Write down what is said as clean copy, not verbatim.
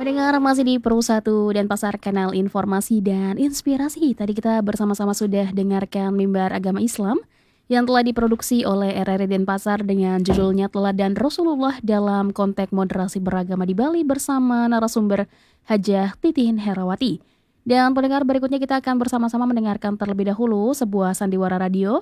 Pendengar masih di Pro 1 dan Pasar Kanal Informasi dan Inspirasi. Tadi kita bersama-sama sudah dengarkan mimbar agama Islam yang telah diproduksi oleh RRI Denpasar dengan judulnya Teladan Rasulullah dalam konteks moderasi beragama di Bali bersama narasumber Hajah Titin Herawati. Dan pendengar berikutnya kita akan bersama-sama mendengarkan terlebih dahulu sebuah sandiwara radio